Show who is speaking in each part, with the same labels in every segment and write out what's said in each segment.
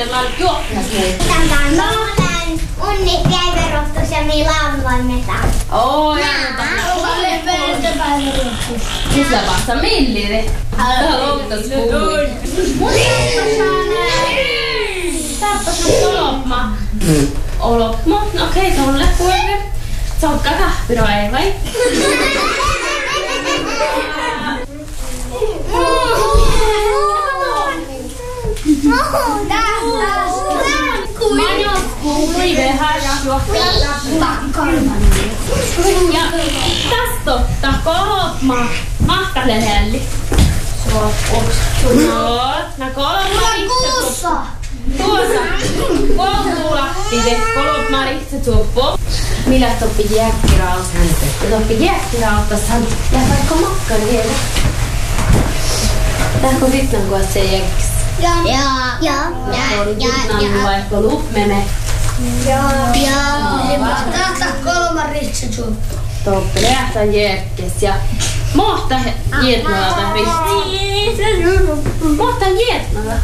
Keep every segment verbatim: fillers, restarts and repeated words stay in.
Speaker 1: katsellaan juokkas meitä.
Speaker 2: Tämän tämän unni päivärohtus ja me lauluimme.
Speaker 1: Oo, ja Kyllä vasta milliri. Tää loukkas puhui. Täppäs on olopma. Olopma? Okei, tolle puolelle. Se on kahviro, ei vai? Manjos kuului vähän ja tästä ottaa kolopma mahtalehälli. No, na kolopma
Speaker 2: Kuussa.
Speaker 1: Tuossa koululahti kolopma rihtse tuoppo. Millä toppi jääkkiraus häntä? Toppi jääkkirauttashan ja vaikka makkan vielä. Tähkö vitnan kun se jääkkis?
Speaker 2: Ja. Ja. Ja. Ja.
Speaker 1: Ja. Vaikka luppmene.
Speaker 2: Ja. Ja.
Speaker 3: Tästä kolma ritsetsuppu.
Speaker 1: Toppi lähtää jääkkis ja mohta jietnalla tämän ristsi. Mohta jietnalla.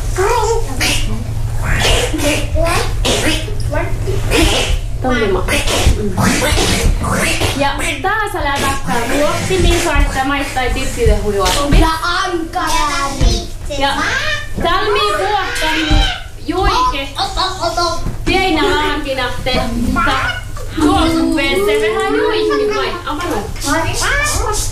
Speaker 1: Tommima. Ja taas älä takkaa ruoksi, missä että maittai tippide hujua.
Speaker 2: Minä ankaraa.
Speaker 1: Ja talmi vuottanu juike. Pieinä lankina te. Tuossa veessä vähän juikki vai. Amano.